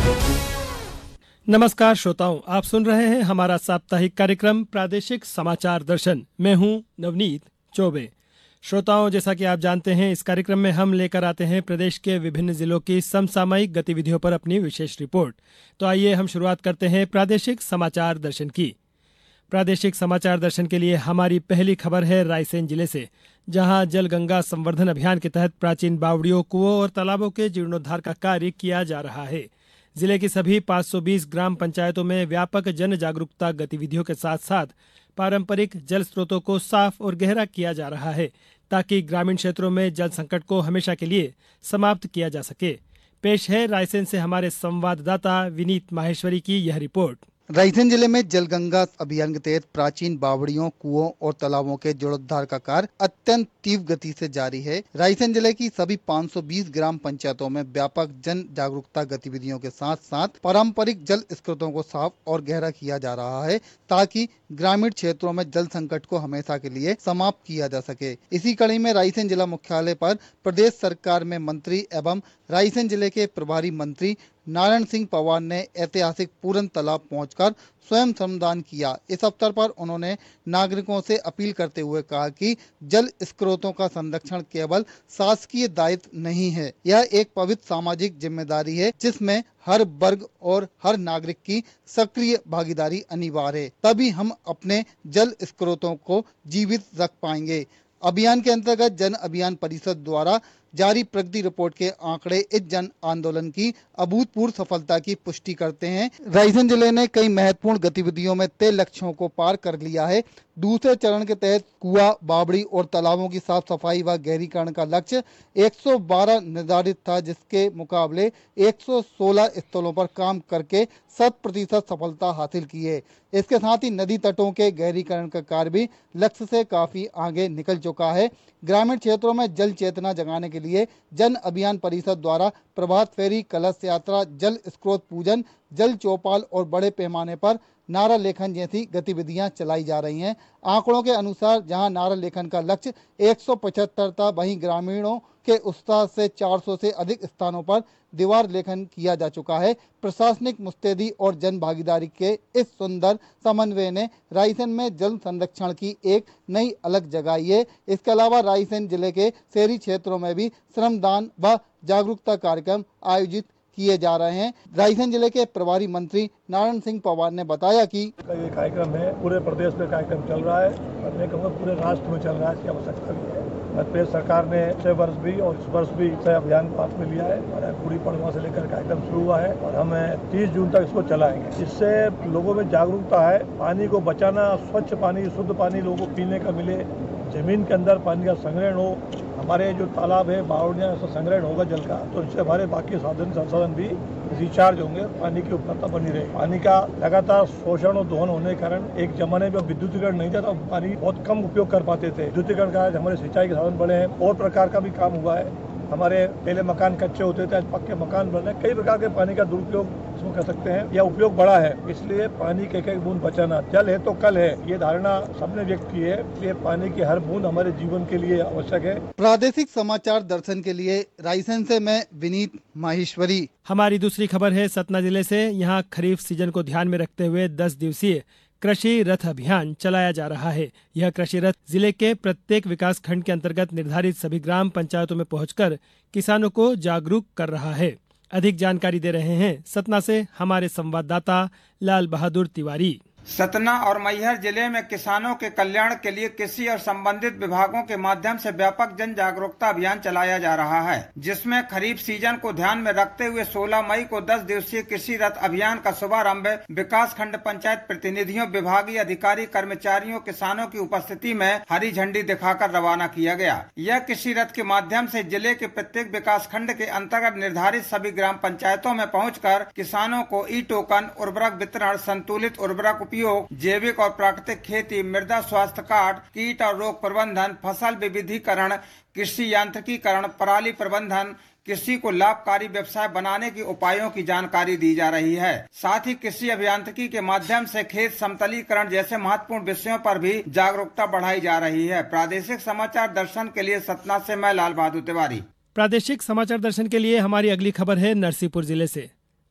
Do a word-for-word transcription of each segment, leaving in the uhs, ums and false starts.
नमस्कार श्रोताओं, आप सुन रहे हैं हमारा साप्ताहिक कार्यक्रम प्रादेशिक समाचार दर्शन। मैं हूं नवनीत चौबे। श्रोताओं, जैसा कि आप जानते हैं, इस कार्यक्रम में हम लेकर आते हैं प्रदेश के विभिन्न जिलों की समसामयिक गतिविधियों पर अपनी विशेष रिपोर्ट। तो आइए हम शुरुआत करते हैं प्रादेशिक समाचार दर्शन की। प्रादेशिक समाचार दर्शन के लिए हमारी पहली खबर है रायसेन जिले से, जहां जल गंगा संवर्धन अभियान के तहत प्राचीन बावड़ियों, कुओं और तालाबों के जीर्णोद्धार का कार्य किया जा रहा है। जिले की सभी पाँच सौ बीस ग्राम पंचायतों में व्यापक जन जागरूकता गतिविधियों के साथ साथ पारंपरिक जल स्रोतों को साफ और गहरा किया जा रहा है, ताकि ग्रामीण क्षेत्रों में जल संकट को हमेशा के लिए समाप्त किया जा सके। पेश है रायसेन से हमारे संवाददाता विनीत माहेश्वरी की यह रिपोर्ट। रायसेन जिले में जल गंगा अभियान के तहत प्राचीन बावड़ियों, कुओं और तालाबों के जीर्णोद्धार का कार्य अत्यंत तीव्र गति से जारी है। रायसेन जिले की सभी पाँच सौ बीस ग्राम पंचायतों में व्यापक जन जागरूकता गतिविधियों के साथ साथ पारंपरिक जल स्रोतों को साफ और गहरा किया जा रहा है, ताकि ग्रामीण क्षेत्रों में जल संकट को हमेशा के लिए समाप्त किया जा सके। इसी कड़ी में रायसेन जिला मुख्यालय पर प्रदेश सरकार में मंत्री एवं रायसेन जिले के प्रभारी मंत्री नारायण सिंह पवार ने ऐतिहासिक पूरन तालाब पहुंचकर स्वयं श्रमदान किया। इस अवसर पर उन्होंने नागरिकों से अपील करते हुए कहा कि जल स्रोतों का संरक्षण केवल शासकीय दायित्व नहीं है, यह एक पवित्र सामाजिक जिम्मेदारी है, जिसमें हर वर्ग और हर नागरिक की सक्रिय भागीदारी अनिवार्य है। तभी हम अपने जल स्रोतों को जीवित रख पाएंगे। अभियान के अंतर्गत जन अभियान परिषद द्वारा जारी प्रगति रिपोर्ट के आंकड़े इस जन आंदोलन की अभूतपूर्व सफलता की पुष्टि करते हैं। रायसेन जिले ने कई महत्वपूर्ण गतिविधियों में तय लक्ष्यों को पार कर लिया है। दूसरे चरण के तहत कुआ, बावड़ी और तालाबों की साफ सफाई व गहरीकरण का लक्ष्य एक सौ बारह निर्धारित था, जिसके मुकाबले एक सौ सोलह स्थलों पर काम करके शत प्रतिशत सफलता हासिल की है। इसके साथ ही नदी तटों के गहरीकरण का कार्य भी लक्ष्य से काफी आगे निकल चुका है। ग्रामीण क्षेत्रों में जल चेतना जगाने के लिए जन अभियान परिषद द्वारा प्रभात फेरी, कलश यात्रा, जल स्रोत पूजन, जल चौपाल और बड़े पैमाने पर नारा लेखन जैसी गतिविधियां चलाई जा रही हैं। आंकड़ों के अनुसार जहां नारा लेखन का लक्ष्य एक सौ पचहत्तर था, वहीं ग्रामीणों के उत्साह से चार सौ से अधिक स्थानों पर दीवार लेखन किया जा चुका है। प्रशासनिक मुस्तैदी और जन भागीदारी के इस सुंदर समन्वय ने रायसेन में जल संरक्षण की एक नई अलग जगाई है। इसके अलावा रायसेन जिले के शहरी क्षेत्रों में भी श्रमदान व जागरूकता कार्यक्रम आयोजित किए जा रहे हैं। रायसेन जिले के प्रभारी मंत्री नारायण सिंह पवार ने बताया कि ये कार्यक्रम है, पूरे प्रदेश में कार्यक्रम चल रहा है और मैं कहूँगा पूरे राष्ट्र में चल रहा है। इसकी आवश्यकता भी है। मध्य प्रदेश सरकार ने पिछले वर्ष भी और इस वर्ष भी इस अभियान को हाथ में लिया है और पूरी पड़वा से लेकर कार्यक्रम शुरू हुआ है और हम तीस जून तक इसको चलाएंगे। इससे लोगों में जागरूकता है, पानी को बचाना, स्वच्छ पानी, शुद्ध पानी लोगों को पीने का मिले, जमीन के अंदर पानी का संग्रहण हो, हमारे जो तालाब है, बावड़ियाँ, संग्रहण होगा जल का, तो इससे हमारे बाकी साधन संसाधन भी रिचार्ज होंगे, पानी की उपलब्धता बनी रहे। पानी का लगातार शोषण और दोहन होने के कारण एक जमाने में विद्युतीकरण नहीं था, तो पानी बहुत कम उपयोग कर पाते थे। विद्युतीकरण का हमारे सिंचाई के साधन बढ़े हैं और प्रकार का भी काम हुआ है। हमारे पहले मकान कच्चे होते थे, आज पक्के मकान बन रहे हैं। कई प्रकार के पानी का दुरुपयोग इसमें कर सकते हैं या उपयोग बड़ा है, इसलिए पानी के एक एक बूंद बचाना, जल है तो कल है, ये धारणा सबने व्यक्त की है। इसलिए पानी की हर बूंद हमारे जीवन के लिए आवश्यक है। प्रादेशिक समाचार दर्शन के लिए रायसेन से मैं विनीत माहेश्वरी। हमारी दूसरी खबर है सतना जिले से। यहाँ खरीफ सीजन को ध्यान में रखते हुए दस दिवसीय कृषि रथ अभियान चलाया जा रहा है। यह कृषि रथ जिले के प्रत्येक विकास खंड के अंतर्गत निर्धारित सभी ग्राम पंचायतों में पहुंचकर किसानों को जागरूक कर रहा है। अधिक जानकारी दे रहे हैं सतना से हमारे संवाददाता लाल बहादुर तिवारी। सतना और मैहर जिले में किसानों के कल्याण के लिए कृषि और संबंधित विभागों के माध्यम से व्यापक जन जागरूकता अभियान चलाया जा रहा है, जिसमें खरीफ सीजन को ध्यान में रखते हुए सोलह मई को दस दिवसीय कृषि रथ अभियान का शुभारंभ विकास खंड पंचायत प्रतिनिधियों, विभागीय अधिकारी, कर्मचारियों, किसानों की उपस्थिति में हरी झंडी दिखाकर रवाना किया गया। यह कृषि रथ के माध्यम से जिले के प्रत्येक विकास खंड के अंतर्गत निर्धारित सभी ग्राम पंचायतों में पहुँचकर किसानों को ई टोकन, उर्वरक वितरण, संतुलित उर्वरक उपयोग, जैविक और प्राकृतिक खेती, मृदा स्वास्थ्य कार्ड, कीट और रोग प्रबंधन, फसल विविधीकरण, कृषि यांत्रिकीकरण, पराली प्रबंधन, कृषि को लाभकारी व्यवसाय बनाने के उपायों की जानकारी दी जा रही है। साथ ही कृषि अभियांत्रिकी के माध्यम से खेत समतलीकरण जैसे महत्वपूर्ण विषयों पर भी जागरूकता बढ़ाई जा रही है। प्रादेशिक समाचार दर्शन के लिए सतना से मैं लाल बहादुर तिवारी। प्रादेशिक समाचार दर्शन के लिए हमारी अगली खबर है नरसिंहपुर जिले से।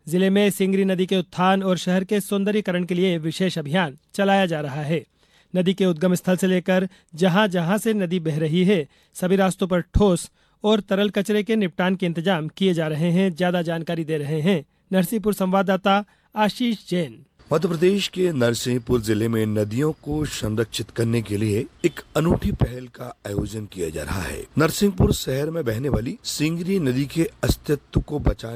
जिले में सिंगरी नदी के उत्थान और शहर के सौंदर्यीकरण के लिए विशेष अभियान चलाया जा रहा है। नदी के उद्गम स्थल से लेकर जहां जहां से नदी बह रही है, सभी रास्तों पर ठोस और तरल कचरे के निपटान के इंतजाम किए जा रहे हैं। ज्यादा जानकारी दे रहे हैं नरसिंहपुर संवाददाता आशीष जैन। मध्य प्रदेश के नरसिंहपुर जिले में नदियों को संरक्षित करने के लिए एक अनूठी पहल का आयोजन किया जा रहा है। नरसिंहपुर शहर में बहने वाली सिंगरी नदी के अस्तित्व को बचाने